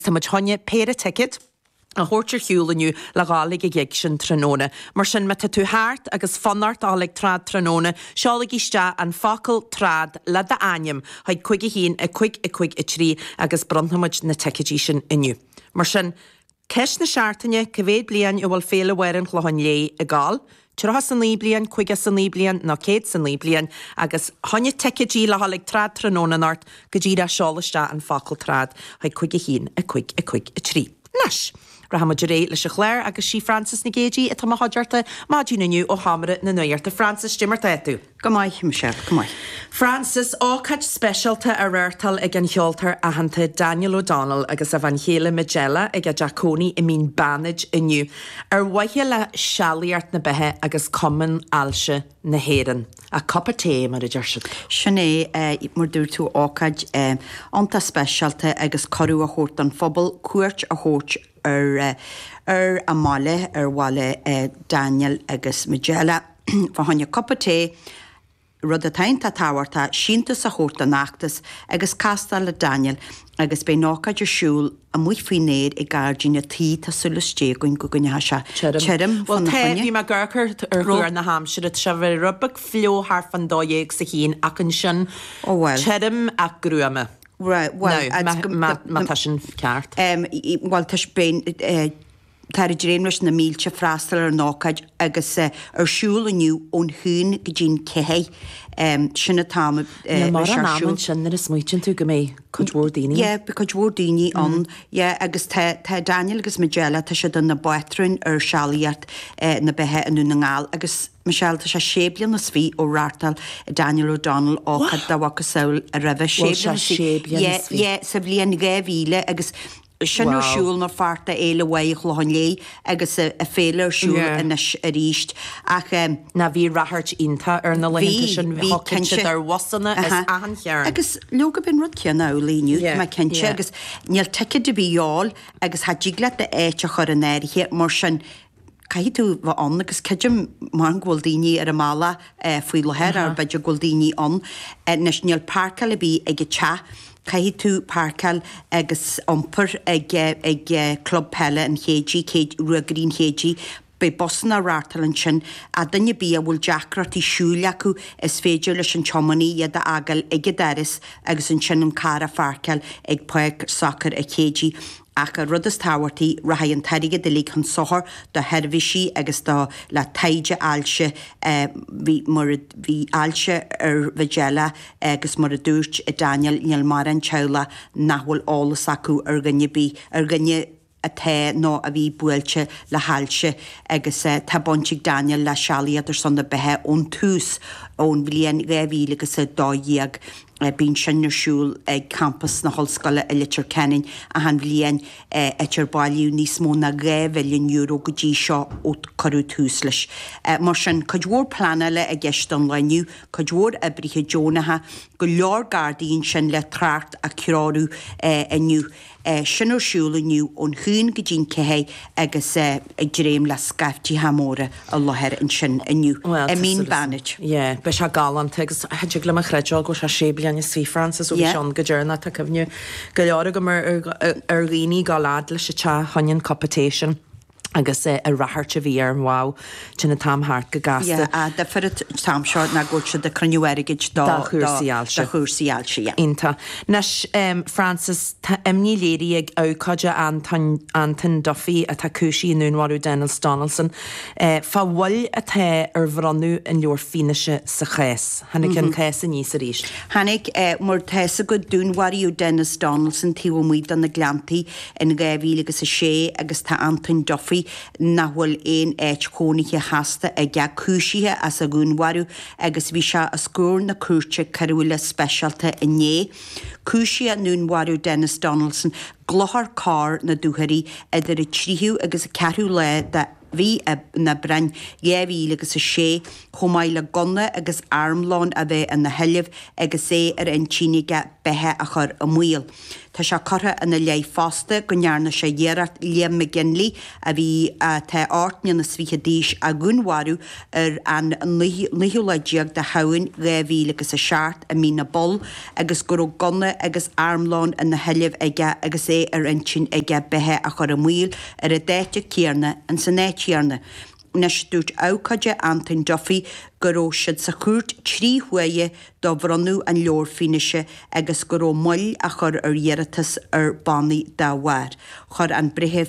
Tá muid honne péire ticket a hórtir hiúlaniu le gálaigh gig sin tróna. Mar sin me tú háart agus fanart álaigh trád tróna, seálaigh iste an facail trád le de aim, haid chuig hín a chuig i trí agus branthamid na ticketí sin inniu. Mar sin, ceis na seaartaine cyféad blian i bhfuil féle werin chlohan lé a gáil, Trá san líblian, chuige san líblian, ná céad san líblian, agus honne ticketí le hálaigh trád tróna nart go ddíra seálaiste an facail trád, haid chuig hín a chuig i trí. Nas! Rahama ré leis a chléir agus sí Francis na géidí a tá haidirta mádíniu ó hamara na nuirta Francis Jimmer tú. Gomaith Michelle, gomaith. Francis ácaid specialta a réirtal ag an cheoltar a hananta Daniel O'Donnell agus a bhain chéile Magella ag a Giaconi i mín banid inniu. Waithe le sealaíart na bethe agus common alse na héan. A coppa té mar a deirsad. Sinné mar dúir tú ácaid anta specialta agus corú a chót an phobal cuairt a chót ar a máile ar bháile Daniel agus Magella fa hanne coppa té rud a tainta táhairta síntas a chót a nachtas agus castal le Daniel agus bé nácaid a siúil a muid faoi néad i gardíine tí tá sulasté goin go gunne se. Trim. Well, te bhí me gurchar ar ghuair na Hampshire se bhfuil rubbach flió haar fan dóéag sa hín ac an sin trim a grúame. Right, well, ma sin ceart. Well, tas ben tar dréimlis na mílte frastal ar nácaid agus ar siúil aniu ón hún go dín cehé sinna táma mar an amman sin ar is muitin tú go mé chudhór daoine? Yeah, because chudhór daoine an, agus tá Daniel agus Magella tá sé don na baithrin ar sealaíart na bethe anú na ngáil agus Michelle tá sé séblian na sví ó rátal Daniel O'Donnell áchad dáhacha saoil a raheh séblian na sví. Sa bblion gavíle agus Sinú siúil na farta éile waich lohan lé agus a féile siúil in a ríist ach na bhí rathart inta ar na leinte sin bhí ar wasanna is ahan chearn. Agus luga bin rud ceanna líniu me cinse agus níl take de bíáil agus ha dígla de éite chur an éirithe mar sin Cai tú bh an agus ceidim mar ghfuil daoine ar a mála faoi lehéir ar beidir ghfuil daoine an nes níl parca le bí ag te Cai tú parcal agus ompur ag club pelle an chéidí céid ruagarín chéidí be bosan a rátal an sin a danne bí a bhfuil deacrat í siúile acu is féidir leis an chomaní iad a agal ag deris agus an sin an cara farcal ag poig soccer a chéidí ach a rud is táhairtaí ratha an taige de lí chun sothar do herbhísí agus do le taide ailse bhí ailse ar Magella agus mar a dúirt i Daniel níl mar an teula nachhfuil álas acu ar gnne a té nó a bhí buailte le hálse agus tá bontig Daniel le sealaíad ar son na bethe ón tús ón bblion réhíle agus dóíag bín sinnarsúil ag campus na hallscoile i litir Kenning a han bblion etir bailú níos mó na €1 million go dtí seo ó corú tús leis. Mar sin chudhór planna le a gceist an leniu, chudhór a brithe Jónatha go leor gardaíonn sin le trácht a curárú aniu. Sinnarsúil aniu ón hún go dín cehé agus ag dréim le scaibhtí hamóra a láthir an sin aniu. Mín banid. Be se galant agus heidir le a chreideo go se séblian is sí Francis ó sean go dúrna tá cemhniu go leora go mar ar rií gálád leis se te hainn competition. agus a rathart a bhí ar an bháil sinna tamthart go gasta. De fir tam seart na gúirte de cruniuharigiid dá chúrsaíalse. Ínta. Nes Francis imní léirí ag ácaide Anton Duffy a tá cúisí núnharú Daniel Donaldson. Fá bhil a the ar bhranú in leor fineise sa chéas. Hannig an chéas a níos a ríist. Hannig mar theasa go dúnhaíú Dennis Donaldson tíú muid an na glantaí in gaibhí agus a sé agus tá Anton Duffy nahfuil éon éit cónaiche hasta ag cúisithe as a gúnharú agus bhí se a scór na cuairte carúile specialta inné. Cúisi a núnharú Dennis Donaldson gluthar cá na dúthaí idir i tríú agus a ceú le de bhí na brein géhhí agus a sé chomáid le gonna agus armláin a bheith an na heilemh agus ar an tíine bethe a chur a muil. Tá se chotha ina lé fásta go nearna sé dhéart léam me ginlí a bhí tá áitne na svíche díis a gúnharú an nihiúlaidíag de hain réhí agus a seart a mína bol agus gur gonne agus armláin in na heileh aige agus ar intin aige bethe a chur míl a déite céarna an san néitcéarna. Nes dút ácaide Anton Duffy goró siad sa chuirt tríhuaie do bhranú an leor fineise agus goró moll a chur ar dhéiritas ar bannaí dáhhair. Chur an brithe